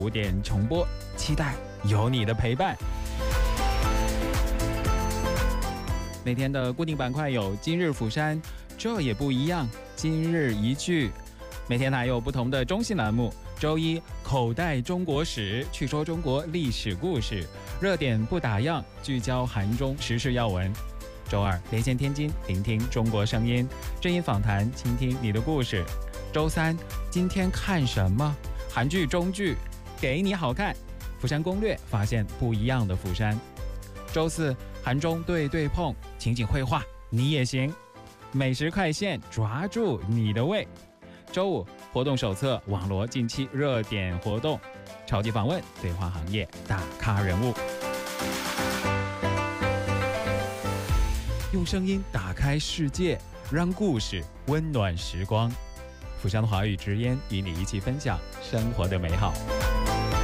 5点重播，期待有你的陪伴。每天的固定板块有今日釜山，这也不一样，今日一句。每天还有不同的中性栏目，周一口袋中国史，去说中国历史故事，热点不打烊，聚焦韩中时事要闻。周二连线天津，聆听中国声音，正音访谈，倾听你的故事。周三今天看什么？韩剧中剧给你好看，釜山攻略，发现不一样的釜山。周四韩中对碰，情景绘画你也行。美食快线，抓住你的胃。周五活动手册，网罗近期热点活动。超级访问，对话行业大咖人物。用声音打开世界，让故事温暖时光。釜山华语直言与你一起分享生活的美好。